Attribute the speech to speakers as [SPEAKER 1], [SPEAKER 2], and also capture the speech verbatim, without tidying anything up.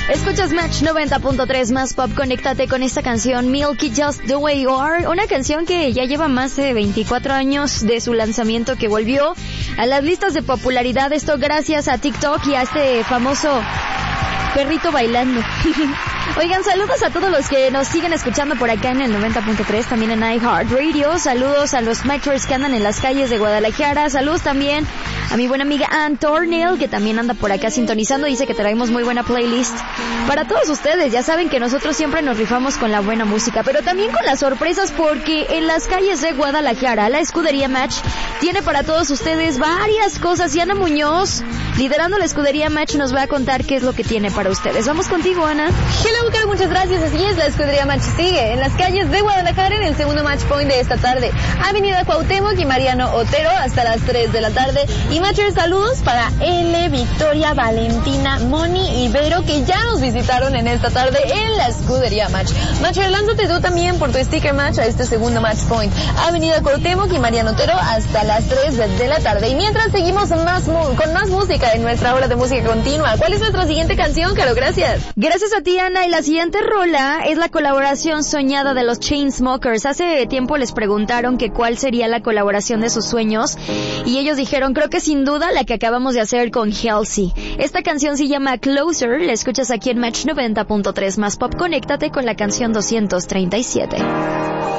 [SPEAKER 1] Escuchas Match noventa punto tres más pop. Conéctate con esta canción Milky Just The Way You Are, una canción que ya lleva más de veinticuatro años de su lanzamiento, que volvió a las listas de popularidad, esto gracias a TikTok y a este famoso perrito bailando. Oigan, saludos a todos los que nos siguen escuchando por acá en el noventa punto tres, también en iHeartRadio. Saludos a los Metros que andan en las calles de Guadalajara. Saludos también a mi buena amiga Ann Tornell, que también anda por acá sintonizando. Dice que traemos muy buena playlist para todos ustedes. Ya saben que nosotros siempre nos rifamos con la buena música, pero también con las sorpresas, porque en las calles de Guadalajara la Escudería Match tiene para todos ustedes varias cosas. Y Ana Muñoz, liderando la Escudería Match, nos va a contar qué es lo que tiene para ustedes. Vamos contigo, Ana.
[SPEAKER 2] Hello, Caro, muchas gracias. Así es, la Escudería Match sigue en las calles de Guadalajara en el segundo match point de esta tarde. Avenida Cuauhtémoc y Mariano Otero hasta las tres de la tarde. Y Matchers, saludos para L, Victoria, Valentina, Moni y Vero, que ya nos visitaron en esta tarde en la Escudería Match. Matcher, lánzate tú también por tu sticker match a este segundo match point. Avenida Cuauhtémoc y Mariano Otero hasta las tres de la tarde. Y mientras seguimos más con más música en nuestra hora de música continua. ¿Cuál es nuestra siguiente canción, Caro? Gracias.
[SPEAKER 1] Gracias a ti, Ana. Y la siguiente rola es la colaboración soñada de los Chainsmokers. Hace tiempo les preguntaron que cuál sería la colaboración de sus sueños y ellos dijeron, creo que sin duda la que acabamos de hacer con Halsey. Esta canción se llama Closer. La escuchas aquí en Match noventa punto tres más pop. Conéctate con la canción doscientos treinta y siete.